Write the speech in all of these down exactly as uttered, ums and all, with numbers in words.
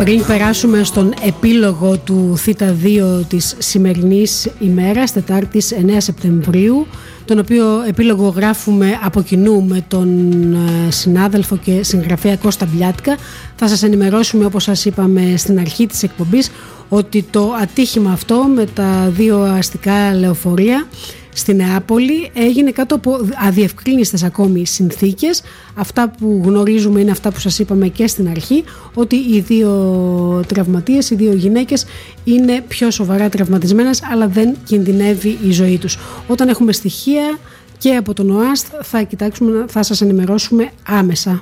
Πριν περάσουμε στον επίλογο του Θ δύο της σημερινής ημέρας, Τετάρτης εννέα Σεπτεμβρίου, τον οποίο επίλογο γράφουμε από κοινού με τον συνάδελφο και συγγραφέα Κώστα Μπλιάτκα, θα σας ενημερώσουμε, όπως σας είπαμε στην αρχή της εκπομπής, ότι το ατύχημα αυτό με τα δύο αστικά λεωφορεία στη Νεάπολη έγινε κάτω από αδιευκρίνιστες ακόμη συνθήκες. Αυτά που γνωρίζουμε είναι αυτά που σας είπαμε και στην αρχή, ότι οι δύο τραυματίες, οι δύο γυναίκες είναι πιο σοβαρά τραυματισμένες, αλλά δεν κινδυνεύει η ζωή τους. Όταν έχουμε στοιχεία και από τον ΟΑΣΤ θα κοιτάξουμε, θα σας ενημερώσουμε άμεσα.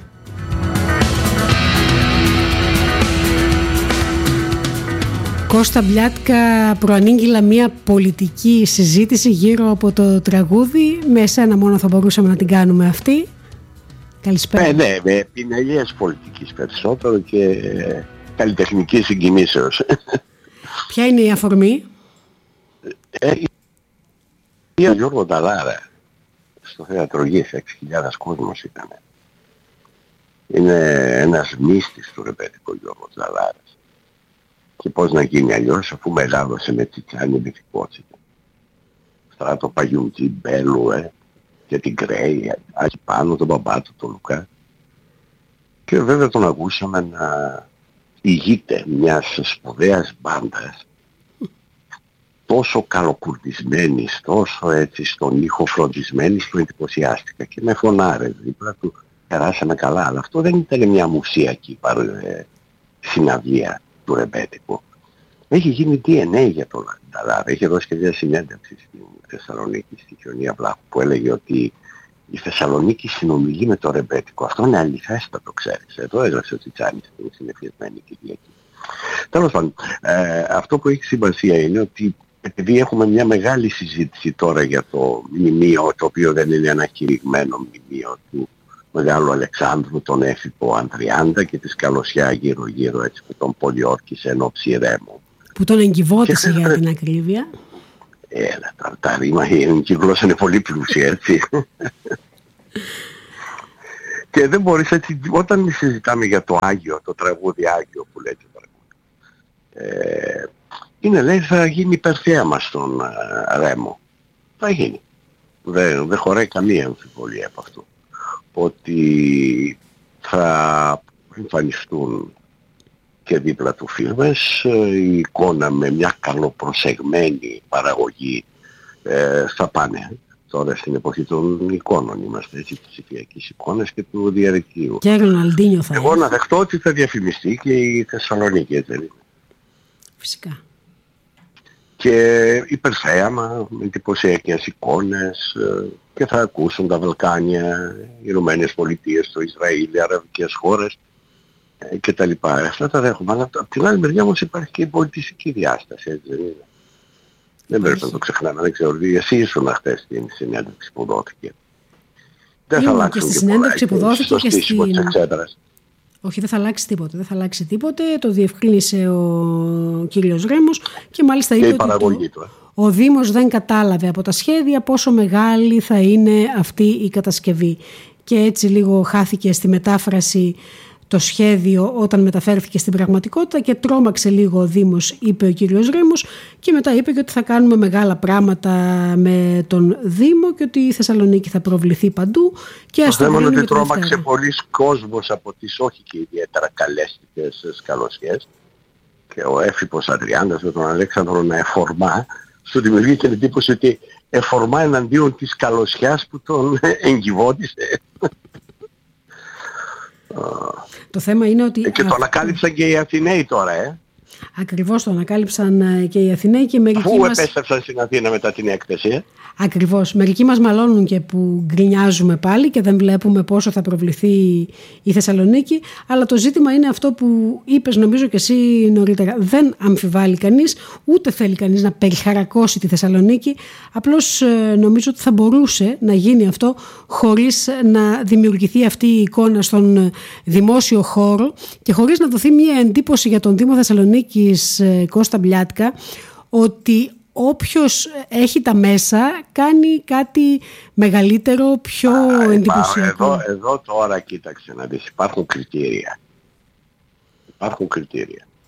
Κώστα Μπλιάτκα, προανήγγειλα μια πολιτική συζήτηση γύρω από το τραγούδι. Με εσένα μόνο θα μπορούσαμε να την κάνουμε αυτή. Καλησπέρα. Ε, ναι, με επινελίες πολιτικής περισσότερο και ε, καλλιτεχνικής συγκινήσεως. Ποια είναι η αφορμή? Ε, η Γιώργο Νταλάρα στο Θέατρο Γης, έξι χιλιάδες κόσμος ήταν. Είναι ένας μύστης του ρεμπέτικο Γιώργο Νταλάρα. Και πώς να γίνει αλλιώς, αφού μεγάλωσε με Τσιτσάνι με την Κότσικα. Στράτο Παγιουτζή, Μπέλου, ε, και την Γκρέη, άρχι πάνω τον μπαμπά του, τον Λουκά. Και βέβαια τον ακούσαμε να ηγείται μιας σπουδαίας μπάντας, τόσο καλοκουρδισμένης, τόσο έτσι στον ήχο φροντισμένης, που εντυπωσιάστηκα και με φωνάρε δίπλα του, περάσαμε καλά. Αλλά αυτό δεν ήταν μια μουσιακή ε, συναυλία του ρεμπέτικου. Έχει γίνει ντι εν έι για τον Νταλάρα. Έχει δώσει και μια συνέντευξη στην Θεσσαλονίκη, στη Χιονία Βλάχου, που έλεγε ότι η Θεσσαλονίκη συνομιλεί με το ρεμπέτικο. Αυτό είναι αληθέστατο, ξέρεις. Εδώ έδωσε ο Τσιτσάνης στην συνεφιασμένη Κυριακή. Τέλος πάντων, ε, αυτό που έχει σημασία είναι ότι επειδή έχουμε μια μεγάλη συζήτηση τώρα για το μνημείο, το οποίο δεν είναι ένα κηρυγμένο μνημείο του Μεγάλου Αλεξάνδρου, τον έφυπο Ανδριάντα και τη σκαλωσιά γύρω γύρω, έτσι, που τον πολιόρκησε εν όψει Ρέμου. Που τον εγκυβώτησε για την ακρίβεια. Έλα, τα, τα ρήμα, η γλώσσα είναι πολύ πλούσια, έτσι. Και δεν μπορείς έτσι, όταν συζητάμε για το Άγιο, το τραγούδι Άγιο που λέει το τραγούδι, ε, είναι, λέει, θα γίνει υπερθέαμα στον uh, Ρέμο. Θα γίνει. Δεν, δεν χωράει καμία αμφιβολία από αυτό. Ότι θα εμφανιστούν και δίπλα του φίλμες, η εικόνα με μια καλοπροσεγμένη παραγωγή ε, θα πάνε. Τώρα στην εποχή των εικόνων είμαστε, έτσι, της ψηφιακής εικόνας και του διαδικτύου. Και Ροναλντίνιο θα Εγώ να δεχτώ ότι θα διαφημιστεί και η Θεσσαλονίκη, έτσι δεν είναι? Φυσικά. Και υπερθέαμα, με εντυπωσιακές εικόνες, και θα ακούσουν τα Βαλκάνια, οι Ηνωμένες Πολιτείες, το Ισραήλ, οι αραβικές χώρες και τα λοιπά. Αυτά τα δέχομαι. Αλλά από την άλλη μεριά όμως υπάρχει και η πολιτιστική διάσταση, έτσι δεν είναι? Δεν πρέπει να το ξεχνάμε. Δεν ξέρω, εσύ ήσουν χτες στην συνέντευξη που δόθηκε. Δεν θα αλλάξουν και στη συνέντευξη που δόθηκε και στην... Όχι, δεν θα αλλάξει τίποτε. Δεν θα αλλάξει τίποτε. Το διευκρίνησε ο κύριος Ρέμος και μάλιστα είπε και ότι το... ο Δήμος δεν κατάλαβε από τα σχέδια πόσο μεγάλη θα είναι αυτή η κατασκευή. Και έτσι λίγο χάθηκε στη μετάφραση το σχέδιο όταν μεταφέρθηκε στην πραγματικότητα και τρόμαξε λίγο ο Δήμος, είπε ο κύριος Ρέμος, και μετά είπε και ότι θα κάνουμε μεγάλα πράγματα με τον Δήμο και ότι η Θεσσαλονίκη θα προβληθεί παντού. Και το θέμα είναι ότι τρόμαξε πολλοί κόσμος από τις όχι και ιδιαίτερα καλέστικες σκαλωσιές και ο έφυπος Ανδριάντας με τον Αλέξανδρο να εφορμά, σου δημιουργεί την εντύπωση ότι εφορμά εναντίον της καλωσιάς που τον εγκυβώτησε. Το θέμα είναι ότι... Και το ανακάλυψαν και οι Αθηναίοι τώρα, ε. Ακριβώς, το ανακάλυψαν και οι Αθηναίοι και μερικοί Αφού μας... επέστρεψαν στην Αθήνα μετά την έκθεση, ε. Ακριβώς. Μερικοί μας μαλώνουν και που γκρινιάζουμε πάλι και δεν βλέπουμε πόσο θα προβληθεί η Θεσσαλονίκη, αλλά το ζήτημα είναι αυτό που είπες νομίζω και εσύ νωρίτερα. Δεν αμφιβάλλει κανείς, ούτε θέλει κανείς να περιχαρακώσει τη Θεσσαλονίκη, απλώς νομίζω ότι θα μπορούσε να γίνει αυτό χωρίς να δημιουργηθεί αυτή η εικόνα στον δημόσιο χώρο και χωρίς να δοθεί μια εντύπωση για τον Δήμο Θεσσαλονίκης, Κώστα Μπλιάτκα, ότι όποιος έχει τα μέσα κάνει κάτι μεγαλύτερο, πιο Α, εντυπωσιακό. Εδώ, εδώ τώρα κοίταξε να δεις, υπάρχουν κριτήρια. Υπάρχουν κριτήρια.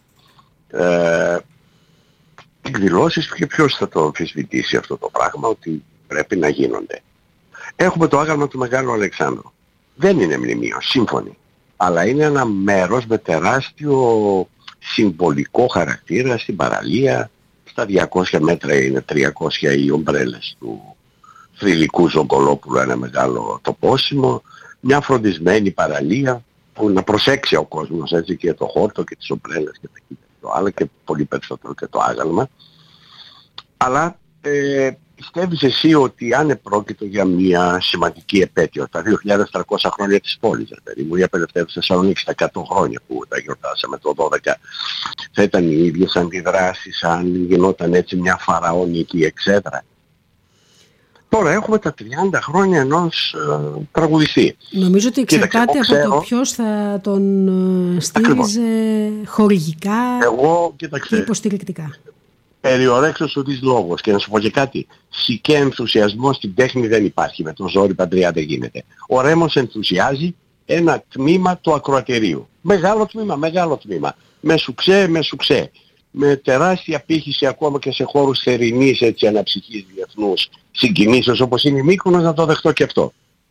ε, εκδηλώσεις του και ποιος θα το αμφισβητήσει αυτό το πράγμα, ότι πρέπει να γίνονται. Έχουμε το άγαλμα του Μεγάλου Αλεξάνδρου. Δεν είναι μνημείο, σύμφωνοι. Αλλά είναι ένα μέρος με τεράστιο συμβολικό χαρακτήρα στην παραλία. Στα διακόσια μέτρα είναι τριακόσια οι ομπρέλες του θρυλικού Ζογκολόπουλου, ένα μεγάλο τοπόσιμο. Μια φροντισμένη παραλία που να προσέξει ο κόσμος, έτσι, και το χόρτο και τις ομπρέλες και το άλλο και πολύ περισσότερο και το άγαλμα. Αλλά ε, πιστεύεις εσύ ότι αν επρόκειτο για μια σημαντική επέτειο, τα δύο χιλιάδες τριακόσια χρόνια της πόλης, δηλαδή μου η απελευθέρωση της Θεσσαλονίκης στα εκατό χρόνια που τα γιορτάσαμε το δώδεκα, θα ήταν οι ίδιες αντιδράσεις αν γινόταν έτσι μια φαραωνική εξέδρα? Τώρα έχουμε τα τριάντα χρόνια ενός ε, τραγουδιστή. Νομίζω ότι εξαρτάται από ξέρω, το ποιος θα τον ε, στήριζε χορηγικά εγώ, κοίταξε, και υποστηρικτικά. Περιορέξω της λόγος και να σου πω και κάτι. Σικέ ενθουσιασμό στην τέχνη δεν υπάρχει. Με το ζόρι παντριά δεν γίνεται. Ο Ρέμος ενθουσιάζει ένα τμήμα του ακροατηρίου. Μεγάλο τμήμα, μεγάλο τμήμα. Με σουξέ, με σουξέ. Με τεράστια πύχηση ακόμα και σε χώρους θερινής, έτσι, αναψυχής διεθνούς συγκινήσεως όπως είναι η Μύκονος, να το δεχτώ και αυτό.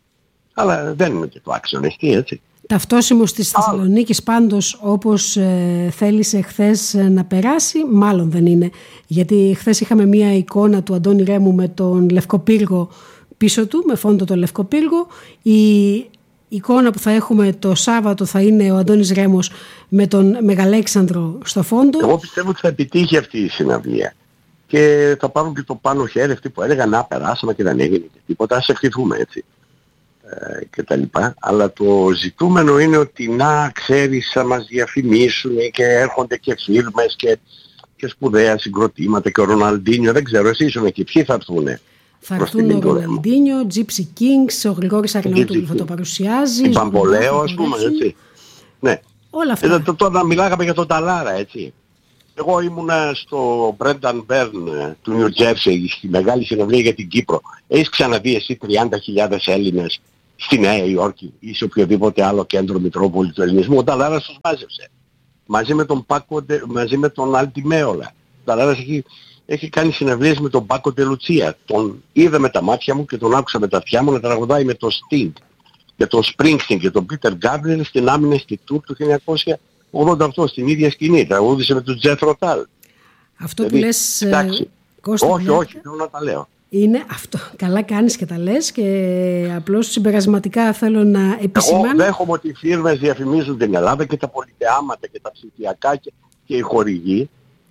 Αλλά δεν είναι και το άξιον εστί, έτσι. Ταυτόσιμος της Θεσσαλονίκης πάντως, όπως ε, θέλησε χθες ε, να περάσει, μάλλον δεν είναι. Γιατί χθες είχαμε μία εικόνα του Αντώνη Ρέμου με τον Λευκοπύργο πίσω του, με φόντο τον Λευκοπύργο. Η εικόνα που θα έχουμε το Σάββατο θα είναι ο Αντώνης Ρέμος με τον Μεγαλέξανδρο στο φόντο. Εγώ πιστεύω ότι θα επιτύχει αυτή η συναυλία. Και θα πάρουν και το πάνω χέρι αυτοί που έλεγαν να περάσαμε και δεν έγινε και τίποτα, ας ευχηθούμε, έτσι. Ε, και τα λοιπά. Αλλά το ζητούμενο είναι ότι να ξέρεις θα μας διαφημίσουν και έρχονται και φίρμες και, και σπουδαία συγκροτήματα και ο Ροναλντίνιο, δεν ξέρω, εσείς ήσουν εκεί, ποιοι θα έρθουνε? Θα έρθουν ο Ροναλντίνιο, Gypsy Kings, ο Γρηγόρης Αρναούτογλου θα το παρουσιάζει. Η Μπαμπολέο, ας πούμε, έτσι. Ναι. Όλα αυτά. Ε, τώρα μιλάγαμε για τον Ταλάρα, έτσι. Εγώ ήμουνα στο Brendan Bern του Νιου Τζέρσι, στη μεγάλη συναυλία για την Κύπρο. Έχεις ξαναδεί εσύ τριάντα χιλιάδες Έλληνες στη Νέα Υόρκη ή σε οποιοδήποτε άλλο κέντρο μητρόπολη του ελληνισμού? Ο Ταλάρας τους μάζεψε. Μαζί με τον Πάκο, μαζί με τον Άλτη Μέολα. Ο Ταλάρας έχει, έχει κάνει συναυλίες με τον Πάκο Ντελουτσία. Τον είδα με τα μάτια μου και τον άκουσα με τα αυτιά μου να τραγουδάει με τον Sting και τον Springsteen και τον Peter Gabriel στην Amnesty Tour του χίλια εννιακόσια ογδόντα οκτώ στην ίδια σκηνή. Τραγούδισε με τον Jethro Tull. Αυτό δηλαδή, που λες, εντάξει, Κώστα, όχι, όχι, θέλω να τα λέω. Είναι αυτό. Καλά κάνεις και τα λες και απλώς συμπερασματικά θέλω να επισημάνω. Εγώ δέχομαι ότι οι φίρμες διαφημίζουν την Ελλάδα και τα πολυτεάματα και τα ψηφιακά και, και οι χορηγοί,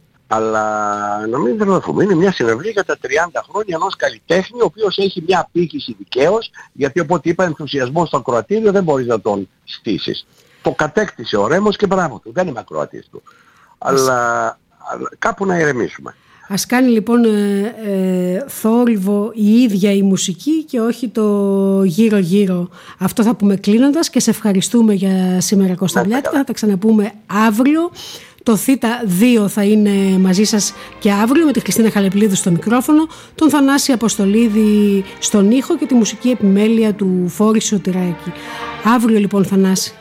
αλλά να μην τρελαθούμε. Είναι μια συναυλία για τα τριάντα χρόνια ενός καλλιτέχνη, ο οποίος έχει μια απήχηση δικαίως, γιατί οπότε είπα ενθουσιασμό στο ακροατήριο δεν μπορείς να τον στήσεις. Το κατέκτησε ο Ρέμος και μπράβο του, δεν είμαι ακροατής του. Αλλά, αλλά κάπου να ηρεμήσουμε. Ας κάνει λοιπόν ε, ε, θόρυβο η ίδια η μουσική και όχι το γύρω γύρω. Αυτό θα πούμε κλείνοντας και σε ευχαριστούμε για σήμερα, Κώστα Βλιάτικα. Θα τα ξαναπούμε αύριο. Το Θήτα δύο θα είναι μαζί σας και αύριο με τη Χριστίνα Χαλεπλίδου στο μικρόφωνο, τον Θανάση Αποστολίδη στον ήχο και τη μουσική επιμέλεια του Φόρη Σωτηράκη. Αύριο λοιπόν, Θανάση.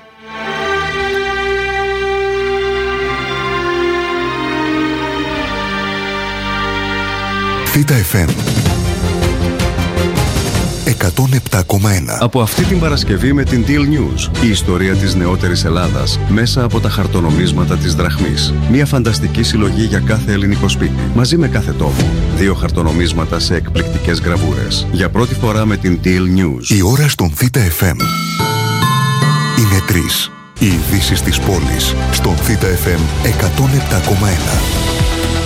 Θήτα εφ εμ εκατόν επτά κόμμα ένα. Από αυτή την Παρασκευή με την Deal News, η ιστορία της νεότερης Ελλάδας μέσα από τα χαρτονομίσματα της δραχμής. Μια φανταστική συλλογή για κάθε ελληνικό σπίτι, μαζί με κάθε τόπο. Δύο χαρτονομίσματα σε εκπληκτικές γραβούρες. Για πρώτη φορά με την Deal News. Η ώρα στον Θήτα εφ εμ είναι τρεις. Οι ειδήσεις της πόλης στον Θήτα εφ εμ εκατόν επτά κόμμα ένα.